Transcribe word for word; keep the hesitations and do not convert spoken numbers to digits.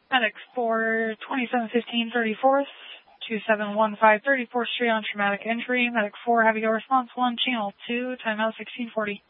Medic for twenty-seven fifteen thirty-fourth, two seven one five thirty-fourth Street on traumatic injury. Medic four, have you got response one, channel two, timeout sixteen forty.